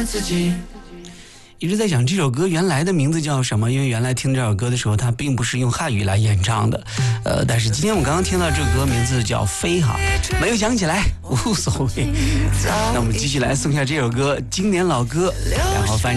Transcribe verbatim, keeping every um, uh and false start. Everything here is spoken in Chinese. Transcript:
自己。 一直在想这首歌原来的名字叫什么，因为原来听这首歌的时候它并不是用汉语来演唱的，呃，但是今天我刚刚听到这首歌名字叫飞哈，没有想起来无所谓。那我们继续来送下这首歌，经典老歌，然后翻